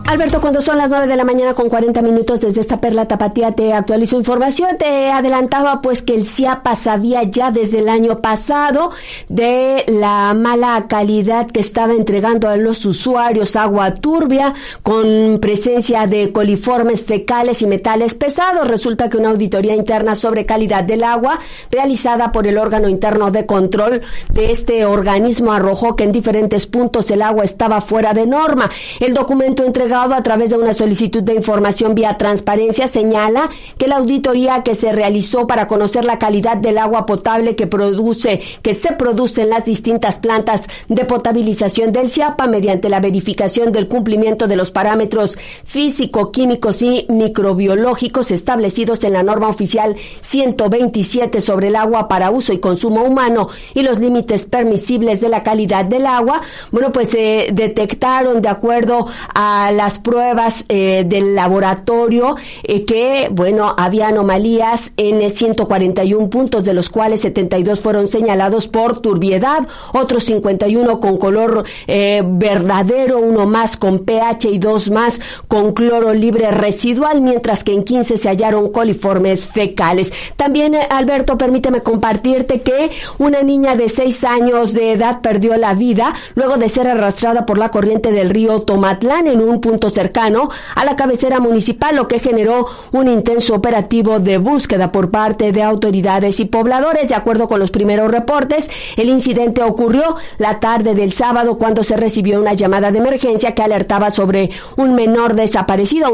Alberto, cuando son las 9 de la mañana con 40 minutos desde esta Perla Tapatía te actualizo información. Te adelantaba pues que el CIAPA sabía ya desde el año pasado de la mala calidad que estaba entregando a los usuarios agua turbia con presencia de coliformes fecales y metales pesados. Resulta que una auditoría interna sobre calidad del agua realizada por el órgano interno de control de este organismo arrojó que en diferentes puntos el agua estaba fuera de norma. El documento entregado a través de una solicitud de información vía transparencia señala que la auditoría que se realizó para conocer la calidad del agua potable que se produce en las distintas plantas de potabilización del CIAPA mediante la verificación del cumplimiento de los parámetros físico-químicos y microbiológicos establecidos en la norma oficial 127 sobre el agua para uso y consumo humano y los límites permisibles de la calidad del agua. Bueno, pues se detectaron de acuerdo a las pruebas del laboratorio que, bueno, había anomalías en 141 puntos, de los cuales 72 fueron señalados por turbiedad, otros 51 con color verdadero, uno más con pH y dos más con cloro libre residual, mientras que en 15 se hallaron coliformes fecales. También, Alberto, permíteme compartirte que una niña de 6 años de edad perdió la vida luego de ser arrastrada por la corriente del río Tomatlán en un punto cercano a la cabecera municipal, lo que generó un intenso operativo de búsqueda por parte de autoridades y pobladores. De acuerdo con los primeros reportes, el incidente ocurrió la tarde del sábado cuando se recibió una llamada de emergencia que alertaba sobre una menor desaparecida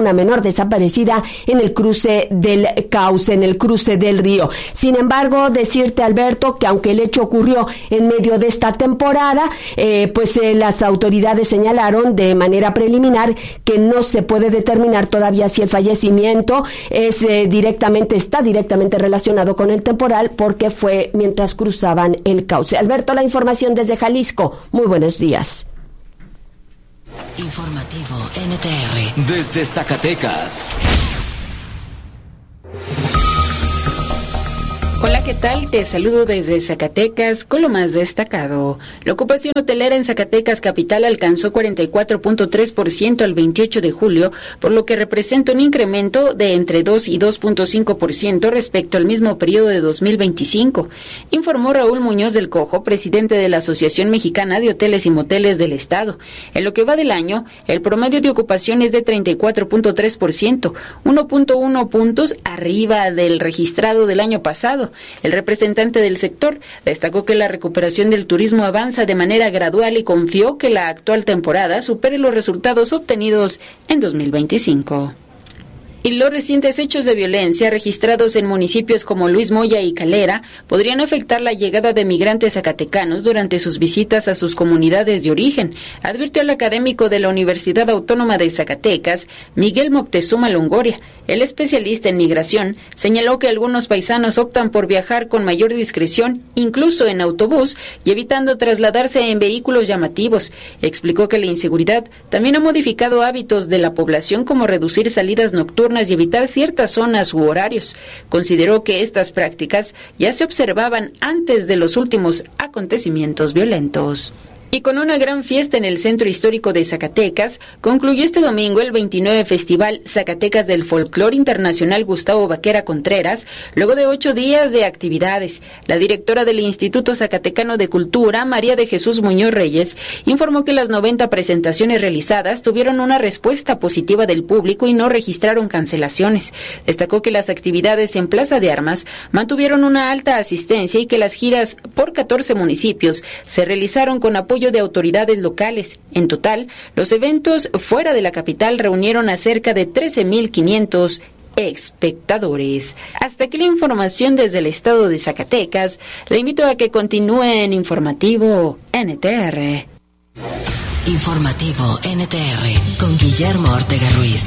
en el cruce del cauce, en el cruce del río. Sin embargo, decirte, Alberto, que aunque el hecho ocurrió en medio de esta temporada, las autoridades señalaron de manera preliminar que no se puede determinar todavía si el fallecimiento está directamente relacionado con el temporal, porque fue mientras cruzaban el cauce. Alberto, la información desde Jalisco. Muy buenos días. Informativo NTR desde Zacatecas. Hola, ¿qué tal? Te saludo desde Zacatecas con lo más destacado. La ocupación hotelera en Zacatecas capital alcanzó 44.3% al 28 de julio, por lo que representa un incremento de entre 2 y 2.5% respecto al mismo periodo de 2025, informó Raúl Muñoz del Cojo, presidente de la Asociación Mexicana de Hoteles y Moteles del Estado. En lo que va del año, el promedio de ocupación es de 34.3%, 1.1 puntos arriba del registrado del año pasado. El representante del sector destacó que la recuperación del turismo avanza de manera gradual y confió que la actual temporada supere los resultados obtenidos en 2025. Y los recientes hechos de violencia registrados en municipios como Luis Moya y Calera podrían afectar la llegada de migrantes zacatecanos durante sus visitas a sus comunidades de origen, advirtió el académico de la Universidad Autónoma de Zacatecas, Miguel Moctezuma Longoria. El especialista en migración señaló que algunos paisanos optan por viajar con mayor discreción, incluso en autobús, y evitando trasladarse en vehículos llamativos. Explicó que la inseguridad también ha modificado hábitos de la población, como reducir salidas nocturnas y evitar ciertas zonas u horarios. Consideró que estas prácticas ya se observaban antes de los últimos acontecimientos violentos. Y con una gran fiesta en el Centro Histórico de Zacatecas, concluyó este domingo el 29 Festival Zacatecas del Folclor Internacional Gustavo Vaquera Contreras, luego de 8 días de actividades. La directora del Instituto Zacatecano de Cultura, María de Jesús Muñoz Reyes, informó que las 90 presentaciones realizadas tuvieron una respuesta positiva del público y no registraron cancelaciones. Destacó que las actividades en Plaza de Armas mantuvieron una alta asistencia y que las giras por 14 municipios se realizaron con apoyo de autoridades locales. En total, los eventos fuera de la capital reunieron a cerca de 13.500 espectadores. Hasta aquí la información desde el estado de Zacatecas. Le invito a que continúe en Informativo NTR. Informativo NTR con Guillermo Ortega Ruiz.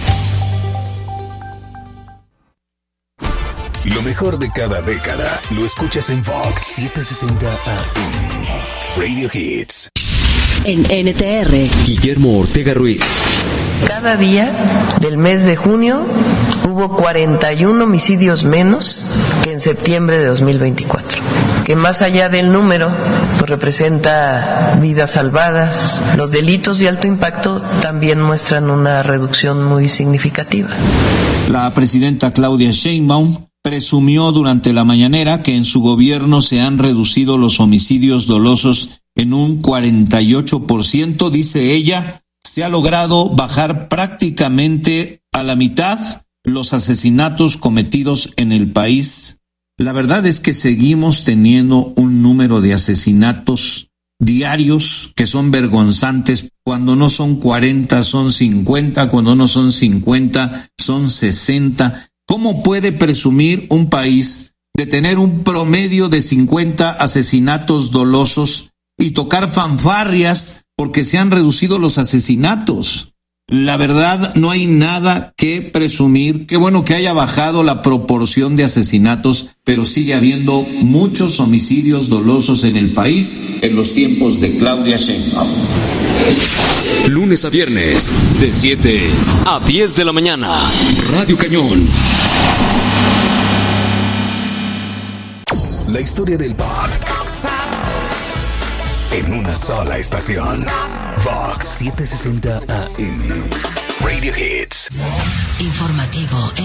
Lo mejor de cada década lo escuchas en Vox 760 AM. Radio Hits. En NTR, Guillermo Ortega Ruiz. Cada día del mes de junio hubo 41 homicidios menos que en septiembre de 2024. que más allá del número, pues representa vidas salvadas. Los delitos de alto impacto también muestran una reducción muy significativa. La presidenta Claudia Sheinbaum presumió durante la mañanera que en su gobierno se han reducido los homicidios dolosos en un 48%, dice ella. Se ha logrado bajar prácticamente a la mitad los asesinatos cometidos en el país. La verdad es que seguimos teniendo un número de asesinatos diarios que son vergonzantes. Cuando no son 40, son 50, cuando no son 50, son 60. ¿Cómo puede presumir un país de tener un promedio de 50 asesinatos dolosos y tocar fanfarrias porque se han reducido los asesinatos? La verdad, no hay nada que presumir. Qué bueno que haya bajado la proporción de asesinatos, pero sigue habiendo muchos homicidios dolosos en el país en los tiempos de Claudia Sheinbaum. Lunes a viernes, de 7 a 10 de la mañana. Radio Cañón. La historia del pop en una sola estación. Vox 760 AM. Radio Hits. Informativo